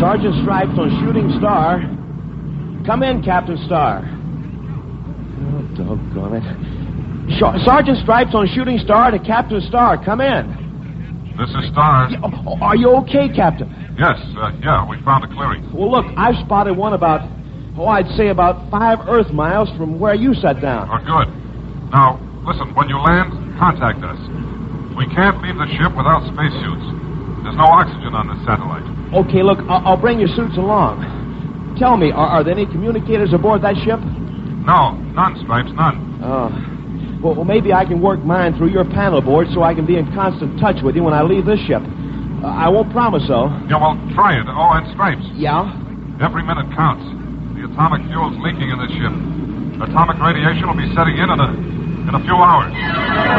Sergeant Stripes on Shooting Star. Come in, Captain Star. Oh, doggone it. Sergeant Stripes on Shooting Star to Captain Star. Come in. This is Star. Are you okay, Captain? Yes, we found a clearing. Well, look, I've spotted one about, I'd say about 5 Earth miles from where you sat down. Oh, good. Now, listen, when you land, contact us. We can't leave the ship without spacesuits. There's no oxygen on this satellite. Okay, look, I'll bring your suits along. Tell me, are there any communicators aboard that ship? No, none, Stripes, none. Oh. Well, maybe I can work mine through your panel board so I can be in constant touch with you when I leave this ship. I won't promise, though. Yeah, well, try it. Oh, and Stripes. Yeah? Every minute counts. The atomic fuel's leaking in this ship. Atomic radiation will be setting in a few hours.